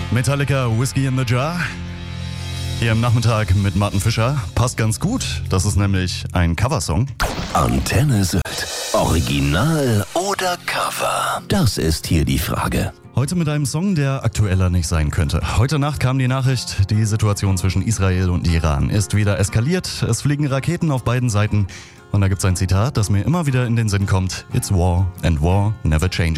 Metallica, Whiskey in the Jar. Hier am Nachmittag mit Martin Fischer. Passt ganz gut. Das ist nämlich ein Coversong. Antenne Sylt. Original oder Cover? Das ist hier die Frage. Heute mit einem Song, der aktueller nicht sein könnte. Heute Nacht kam die Nachricht, die Situation zwischen Israel und Iran ist wieder eskaliert. Es fliegen Raketen auf beiden Seiten. Und da gibt's ein Zitat, das mir immer wieder in den Sinn kommt. It's war and war never changes.